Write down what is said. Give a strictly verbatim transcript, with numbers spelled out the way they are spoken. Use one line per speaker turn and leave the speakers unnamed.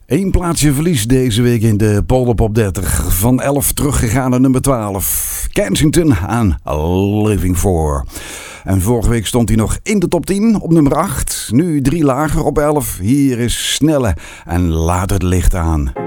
Eén plaatsje verlies deze week in de Polderpop dertig. Van elf teruggegaan naar nummer twaalf. Kensington aan Living For. En vorige week stond hij nog in de top tien op nummer acht. Nu drie lager op elf. Hier is Snelle en Laat het licht aan.